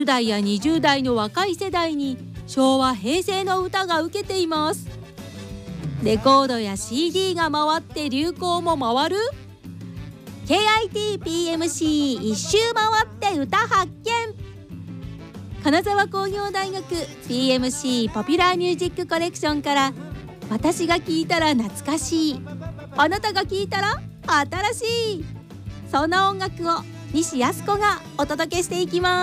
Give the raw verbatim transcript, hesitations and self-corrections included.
じゅう代やにじゅう代の若い世代に昭和平成の歌が受けています。レコードや シーディー が回って流行も回る ケーアイティーピーエムシー 一周回って歌発見。金沢工業大学 ピーエムシー ポピュラーミュージックコレクションから、私が聴いたら懐かしい、あなたが聴いたら新しい、そんな音楽を西泰子がお届けしていきます。